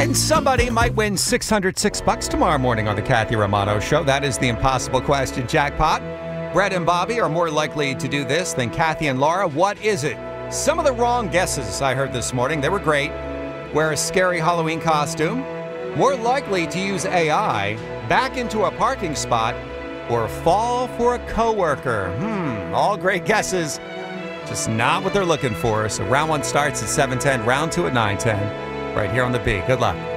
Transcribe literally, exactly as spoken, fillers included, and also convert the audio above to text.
And somebody might win six hundred six bucks tomorrow morning on the Kathy Romano Show. That is the impossible question jackpot. Brett and Bobby are more likely to do this than Kathy and Laura. What is it? Some of the wrong guesses I heard this morning. They were great. Wear a scary Halloween costume. More likely to use A I. Back into a parking spot. Or fall for a coworker. Hmm, all great guesses. Just not what they're looking for. So round one starts at seven ten, round two at nine ten. Right here on the B. Good luck.